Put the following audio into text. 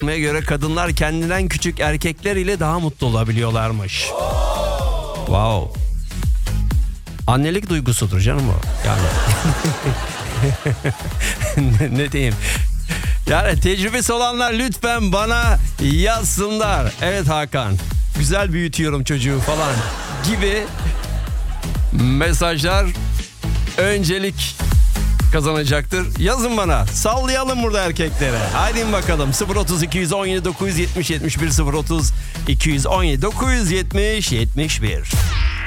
araştırmaya göre kadınlar kendinden küçük erkekler ile daha mutlu olabiliyorlarmış. Wow. Annelik duygusudur canım o. Yani ne diyeyim? Yani tecrübesi olanlar lütfen bana yazsınlar. Evet Hakan, güzel büyütüyorum çocuğu falan gibi mesajlar öncelik kazanacaktır. Yazın bana. Sallayalım burada erkeklere. Haydi bakalım. 030 217 970 71 030 217 970 71.